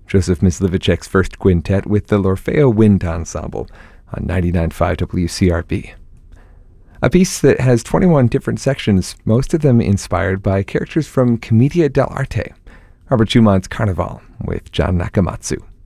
Joseph Myslivicek's first quintet with the L'Orfeo Wind Ensemble on 99.5 WCRB. A piece that has 21 different sections, most of them inspired by characters from Commedia dell'arte, Robert Schumann's Carnival with John Nakamatsu.